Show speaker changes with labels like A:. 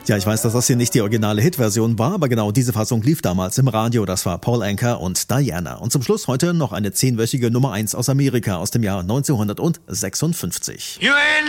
A: Ja, ich weiß, dass das hier nicht die originale Hitversion war, aber genau diese Fassung lief damals im Radio. Das war Paul Anka und Diana. Und zum Schluss heute noch eine 10-wöchige Nummer 1 aus Amerika aus dem Jahr 1956.